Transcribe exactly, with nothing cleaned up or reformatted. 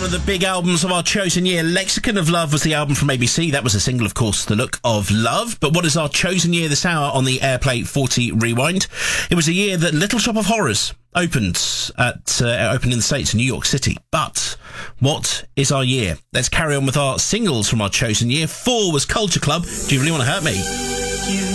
of the big albums of our chosen year. Lexicon of Love was the album from A B C. That was a single, of course, The Look of Love. But what is our chosen year this hour on the Airplay forty Rewind? It was a year that Little Shop of Horrors opened at uh, opened in the States, in New York City. But what is our year? Let's carry on with our singles from our chosen year. Four was Culture Club. Do you really want to hurt me?